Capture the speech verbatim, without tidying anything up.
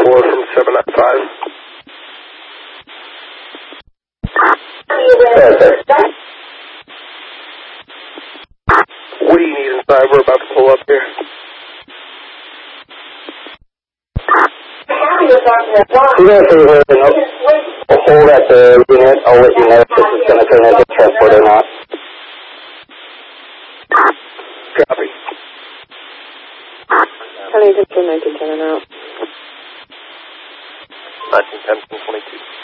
four from seven nine five. Perfect. What do you need inside? We're about to pull up here. Do me a favor and I'll hold at the unit. I'll let you know if this is going to turn into transport or not. Copy. Honey, just nineteen ten and out. nineteen ten, twenty-two.